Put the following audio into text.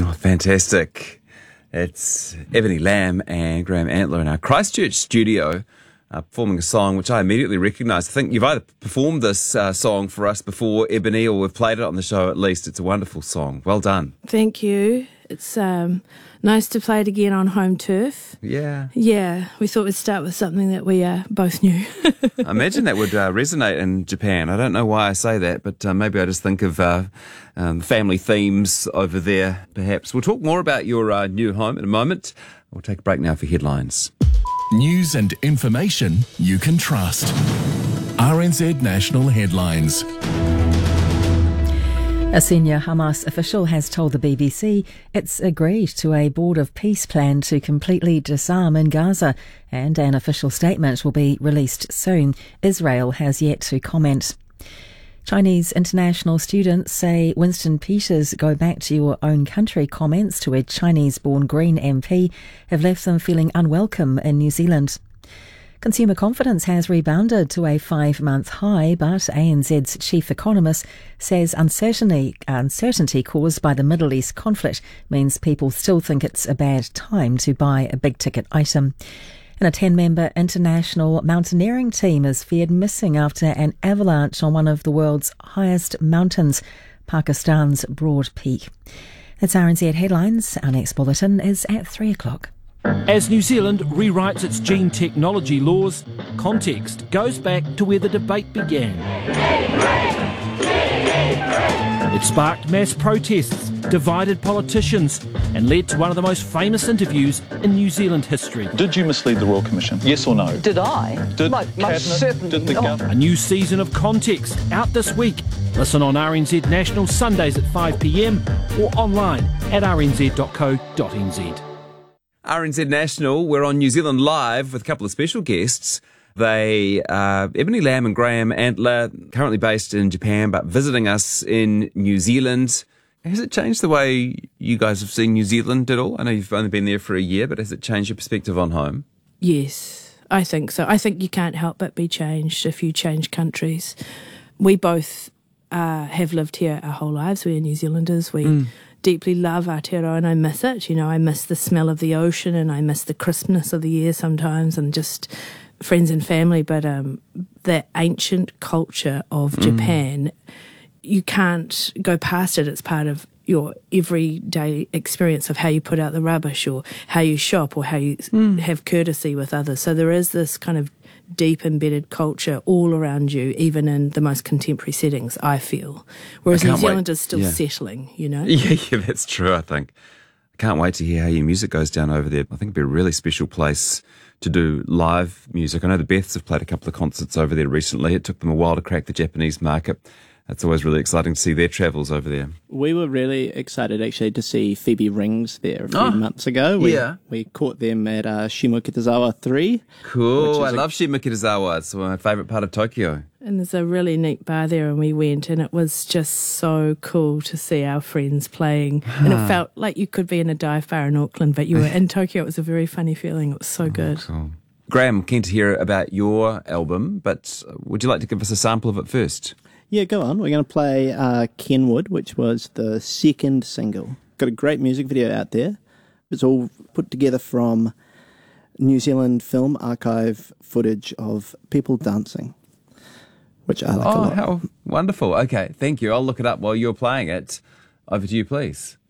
Oh, fantastic. It's Ebony Lamb and Graham Antler in our Christchurch studio performing a song which I immediately recognised. I think you've either performed this song for us before, Ebony, or we've played it on the show at least. It's a wonderful song. Well done. Thank you. It's nice to play it again on home turf. Yeah. Yeah, we thought we'd start with something that we both knew. I imagine that would resonate in Japan. I don't know why I say that, but maybe I just think of family themes over there, perhaps. We'll talk more about your new home in a moment. We'll take a break now for headlines. News and information you can trust. RNZ National Headlines. A senior Hamas official has told the BBC it's agreed to a Board of Peace plan to completely disarm in Gaza, and an official statement will be released soon. Israel has yet to comment. Chinese international students say Winston Peters' "go back to your own country" comments to a Chinese-born Green MP have left them feeling unwelcome in New Zealand. Consumer confidence has rebounded to a 5-month high, but ANZ's chief economist says uncertainty caused by the Middle East conflict means people still think it's a bad time to buy a big-ticket item. And a 10-member international mountaineering team is feared missing after an avalanche on one of the world's highest mountains, Pakistan's Broad Peak. That's RNZ Headlines. Our next bulletin is at 3 o'clock. As New Zealand rewrites its gene technology laws, context goes back to where the debate began. It sparked mass protests, divided politicians, and led to one of the most famous interviews in New Zealand history. Did you mislead the Royal Commission? Yes or no? Did I? Did Most certainly did the not. government? A new season of Context out this week. Listen on RNZ National Sundays at 5 p.m. or online at rnz.co.nz. RNZ National, we're on New Zealand Live with a couple of special guests. They are Ebony Lamb and Graham Antler, currently based in Japan, but visiting us in New Zealand. Has it changed the way you guys have seen New Zealand at all? I know you've only been there for a year, but has it changed your perspective on home? Yes, I think so. I think you can't help but be changed if you change countries. We both have lived here our whole lives. We're New Zealanders. We deeply love Aotearoa, and I miss it. You know, I miss the smell of the ocean, and I miss the crispness of the air sometimes, and just friends and family. But the ancient culture of Japan, you can't go past it. It's part of your everyday experience of how you put out the rubbish, or how you shop, or how you have courtesy with others. So there is this kind of deep embedded culture all around you, even in the most contemporary settings, I feel. Whereas New Zealand is still settling, you know? Yeah, that's true, I think. I can't wait to hear how your music goes down over there. I think it'd be a really special place to do live music. I know the Beths have played a couple of concerts over there recently. It took them a while to crack the Japanese market. It's always really exciting to see their travels over there. We were really excited actually to see Phoebe Rings there a few months ago. We caught them at Shimokitazawa 3. Cool, I love Shimokitazawa. It's my favourite part of Tokyo. And there's a really neat bar there, and we went, and it was just so cool to see our friends playing. And it felt like you could be in a dive bar in Auckland, but you were in Tokyo. It was a very funny feeling. It was so good. Cool. Graham, keen to hear about your album, but would you like to give us a sample of it first? Yeah, go on. We're going to play Kenwood, which was the second single. Got a great music video out there. It's all put together from New Zealand Film Archive footage of people dancing, which I like a lot. Oh, how wonderful. Okay, thank you. I'll look it up while you're playing it. Over to you, please.